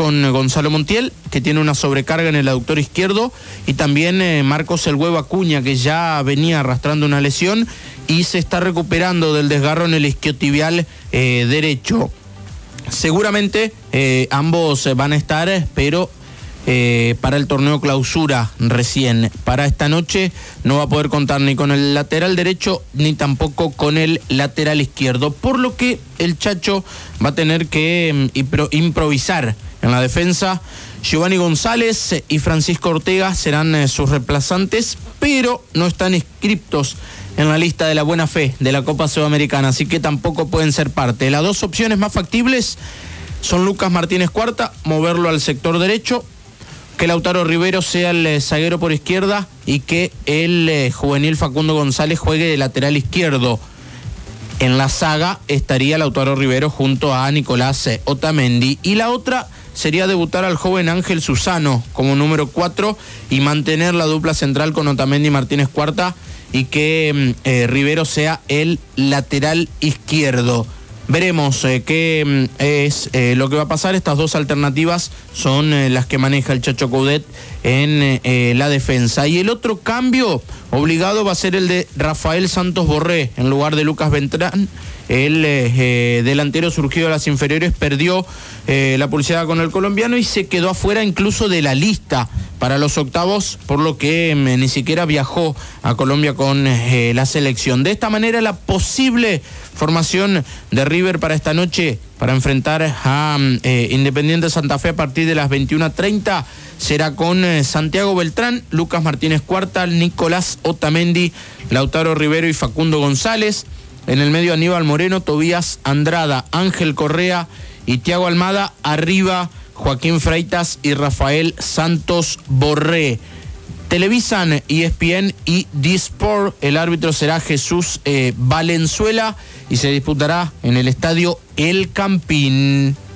con Gonzalo Montiel, que tiene una sobrecarga en el aductor izquierdo, y también Marcos El Huevo Acuña, que ya venía arrastrando una lesión y se está recuperando del desgarro en el isquiotibial derecho. Seguramente ambos van a estar, pero para el torneo clausura recién. Para esta noche no va a poder contar ni con el lateral derecho ni tampoco con el lateral izquierdo, por lo que el Chacho va a tener que improvisar en la defensa. Giovanni González y Francisco Ortega serán sus reemplazantes, pero no están inscriptos en la lista de la buena fe de la Copa Sudamericana, así que tampoco pueden ser parte. Las dos opciones más factibles son Lucas Martínez Cuarta, moverlo al sector derecho, que Lautaro Rivero sea el zaguero por izquierda y que el juvenil Facundo González juegue de lateral izquierdo. En la saga estaría Lautaro Rivero junto a Nicolás Otamendi, y la otra sería debutar al joven Ángel Susano como número 4 y mantener la dupla central con Otamendi y Martínez Cuarta, y que Rivero sea el lateral izquierdo. Veremos qué es lo que va a pasar. Estas dos alternativas son las que maneja el Chacho Coudet en la defensa. Y el otro cambio obligado va a ser el de Rafael Santos Borré en lugar de Lucas Beltrán. El delantero surgido de las inferiores perdió la pulseada con el colombiano y se quedó afuera incluso de la lista para los octavos, por lo que ni siquiera viajó a Colombia con la selección. De esta manera, la posible formación de River para esta noche, para enfrentar a Independiente Santa Fe a partir de las 21:30, será con Santiago Beltrán, Lucas Martínez Cuarta, Nicolás Otamendi, Lautaro Rivero y Facundo González. En el medio, Aníbal Moreno, Tobías Andrada, Ángel Correa y Thiago Almada. Arriba, Joaquín Freitas y Rafael Santos Borré. Televisan ESPN y D-Sport. El árbitro será Jesús Valenzuela y se disputará en el estadio El Campín.